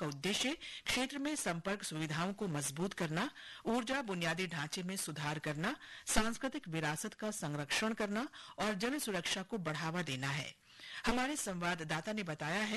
का उद्देश्य क्षेत्र में संपर्क सुविधाओं को मजबूत करना, ऊर्जा बुनियादी ढांचे में सुधार करना, सांस्कृतिक विरासत का संरक्षण करना और जन सुरक्षा को बढ़ावा देना है। हमारे संवाददाता ने बताया है